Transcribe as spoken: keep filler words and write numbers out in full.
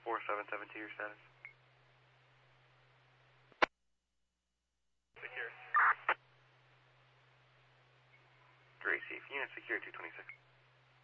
four seven seven two, your status. Secure. Gracie, unit secure two twenty-six.